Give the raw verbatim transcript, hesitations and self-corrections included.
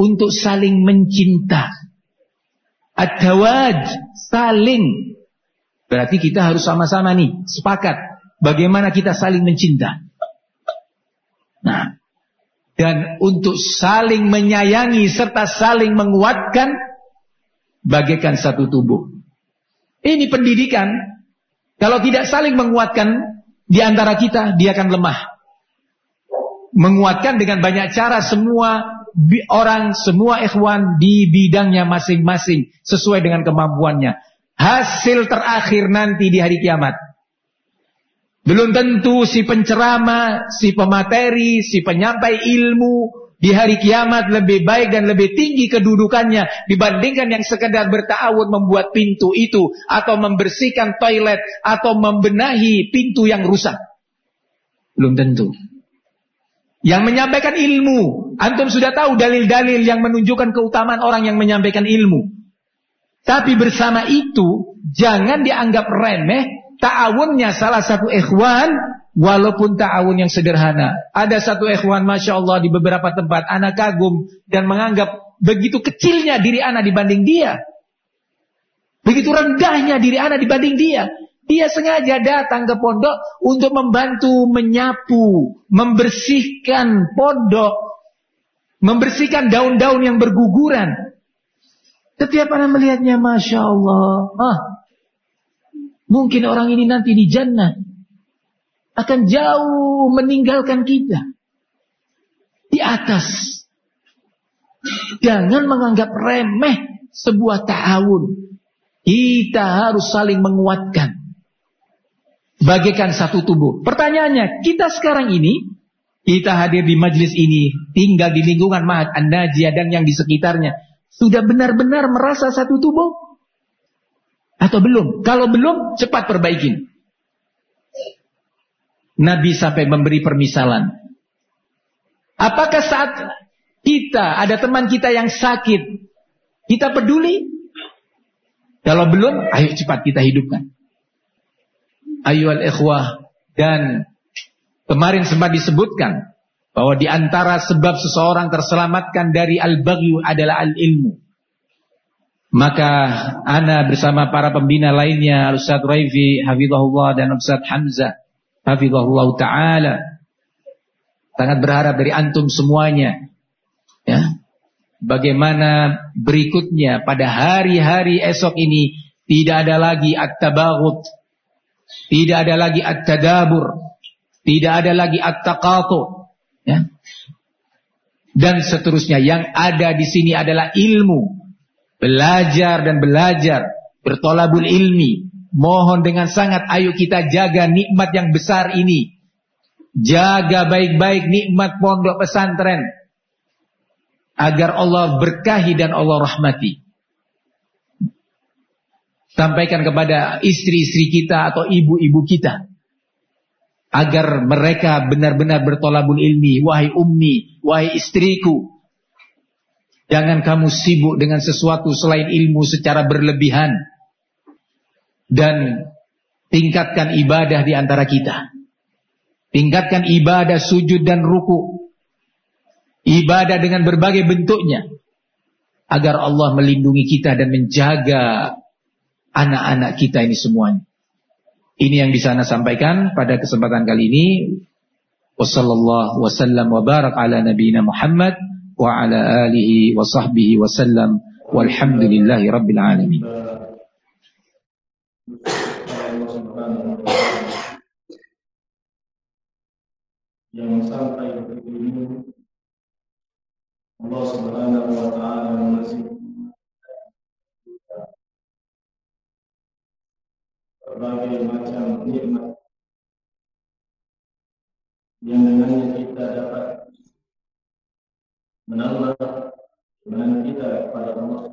untuk saling mencinta. At-tawad, saling. Berarti kita harus sama-sama nih sepakat bagaimana kita saling mencinta. Nah, dan untuk saling menyayangi serta saling menguatkan bagaikan satu tubuh. Ini pendidikan. Kalau tidak saling menguatkan di antara kita, dia akan lemah. Menguatkan dengan banyak cara semua orang, semua ikhwan di bidangnya masing-masing sesuai dengan kemampuannya. Hasil terakhir nanti di hari kiamat, belum tentu si penceramah, si pemateri, si penyampai ilmu di hari kiamat lebih baik dan lebih tinggi kedudukannya dibandingkan yang sekedar berta'awun membuat pintu itu, atau membersihkan toilet, atau membenahi pintu yang rusak. Belum tentu. Yang menyampaikan ilmu, antum sudah tahu dalil-dalil yang menunjukkan keutamaan orang yang menyampaikan ilmu. Tapi bersama itu, jangan dianggap remeh ta'awunnya salah satu ikhwan, walaupun ta'awun yang sederhana. Ada satu ikhwan, Masya Allah, di beberapa tempat, anak kagum dan menganggap begitu kecilnya diri anak dibanding dia. Begitu rendahnya diri anak dibanding dia. Dia sengaja datang ke pondok untuk membantu menyapu, membersihkan pondok, membersihkan daun-daun yang berguguran. Setiap anak melihatnya, Masya Allah, ah, mungkin orang ini nanti di jannah akan jauh meninggalkan kita. Di atas. Jangan menganggap remeh sebuah ta'awun. Kita harus saling menguatkan. Bagaikan satu tubuh. Pertanyaannya, kita sekarang ini, kita hadir di majlis ini, tinggal di lingkungan Ma'had An-Najiyah dan yang di sekitarnya, sudah benar-benar merasa satu tubuh? Atau belum? Kalau belum, cepat perbaikin. Nabi sampai memberi permisalan. Apakah saat kita, ada teman kita yang sakit, kita peduli? Kalau belum, ayo cepat kita hidupkan. Ayyuhal ikhwah. Dan kemarin sempat disebutkan bahwa di antara sebab seseorang terselamatkan dari al-baghyu adalah al-ilmu. Maka ana bersama para pembina lainnya, Ustaz Raifi hafizahullah dan Ustaz Hamzah hafizahullah ta'ala, sangat berharap dari antum semuanya, ya, bagaimana berikutnya pada hari-hari esok ini tidak ada lagi at-tabaghut, tidak ada lagi at-tadabur, tidak ada lagi at-taqatu, ya, dan seterusnya. Yang ada di sini adalah ilmu, belajar dan belajar, bertolabul ilmi. Mohon dengan sangat, ayo kita jaga nikmat yang besar ini. Jaga baik-baik nikmat pondok pesantren, agar Allah berkahi dan Allah rahmati. Sampaikan kepada istri-istri kita atau ibu-ibu kita, agar mereka benar-benar bertolabul ilmi. Wahai ummi, wahai istriku, jangan kamu sibuk dengan sesuatu selain ilmu secara berlebihan. Dan tingkatkan ibadah di antara kita. Tingkatkan ibadah sujud dan ruku. Ibadah dengan berbagai bentuknya. Agar Allah melindungi kita dan menjaga anak-anak kita ini semuanya. Ini yang bisa saya sampaikan pada kesempatan kali ini. Wassallallahu wasallam wa barak ala nabiyina Muhammad wa ala alihi wa sahbihi wasallam. Walhamdulillahi rabbil alamin. Yang sampai detik ini Allah Subhanahu wa ta'ala masih berbagai macam nikmat yang dengannya